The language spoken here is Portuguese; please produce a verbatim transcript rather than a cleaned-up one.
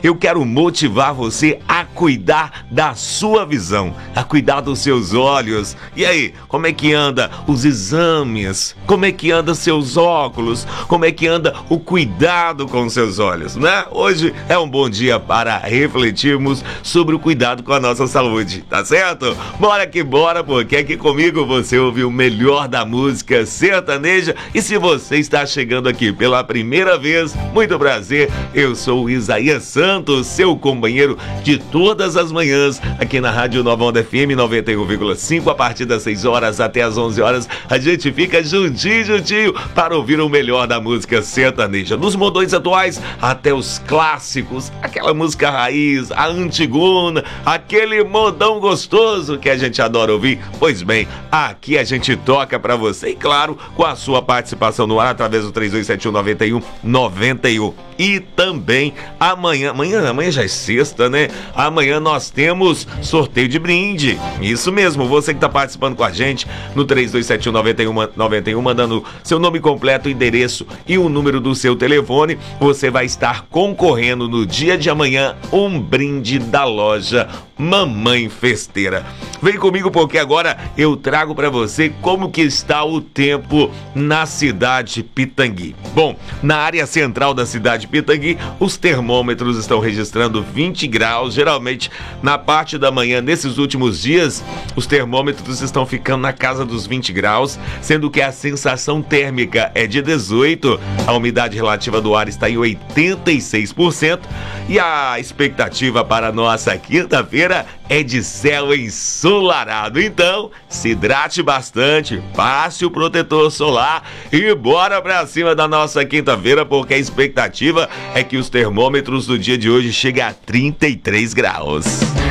eu quero motivar você a cuidar da sua visão, a cuidar dos seus olhos. E aí, como é que anda os exames? Como é que anda seus óculos? Como é que anda o cuidado com seus olhos, né? Hoje é um bom dia para refletirmos sobre o cuidado com a nossa saúde, tá certo? Bora que bora, porque aqui comigo você ouve o melhor da música sertaneja. E se você está chegando aqui pela primeira vez, muito prazer, eu sou o Isaías Santos, seu companheiro de todas as manhãs, aqui na Rádio Nova Onda F M noventa e um vírgula cinco, a partir das seis horas até as onze horas, a gente fica juntinho, juntinho, para ouvir o melhor da música sertaneja, dos modões atuais até os clássicos, aquela música raiz, a antigona, aquele modão gostoso que a gente adora ouvir. Pois bem, aqui a gente toca pra você, e claro, com a sua participação no ar através do três dois sete um nove um nove um. E também amanhã, amanhã, amanhã já é sexta, né? Amanhã nós temos sorteio de brinde. Isso mesmo, você que está participando com a gente no três dois sete um nove um nove um, mandando seu nome completo, endereço e o número do seu telefone, você vai estar concorrendo no dia de amanhã um brinde da loja Mamãe Festeira. Vem comigo porque agora eu trago para você como que está o tempo na cidade Pitangui. Bom, na área central da cidade Pitangui, os termômetros estão registrando vinte graus. Geralmente, na parte da manhã, nesses últimos dias, os termômetros estão ficando na casa dos vinte graus, sendo que a sensação térmica é de dezoito, a umidade relativa do ar está em oitenta e seis por cento e a expectativa para a nossa quinta-feira é de céu ensolarado. Então, se hidrate bastante, passe o protetor solar e bora pra cima da nossa quinta-feira, porque a expectativa é que os termômetros do dia de hoje cheguem a trinta e três graus.